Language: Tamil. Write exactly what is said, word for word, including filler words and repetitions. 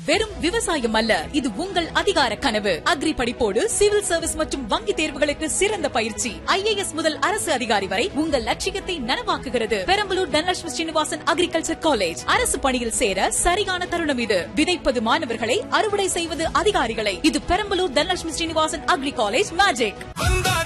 வெறும் விவசாயம் அல்ல, இது உங்கள் அதிகார கனவு. அக்ரி படிப்போடு சிவில் சர்வீஸ் மற்றும் வங்கி தேர்வுகளுக்கு சிறந்த பயிற்சி. ஐ ஏ எஸ் முதல் அரசு அதிகாரி வரை உங்கள் லட்சியத்தை நனவாக்குகிறது. Perambalur Dhanalakshmi Srinivasan agriculture college. அரசு பணியில் சேர சரியான தருணம் இது. விதைப்பது மாணவர்களை, அறுவடை செய்வது அதிகாரிகளை. இது Perambalur Dhanalakshmi Srinivasan agri college magic.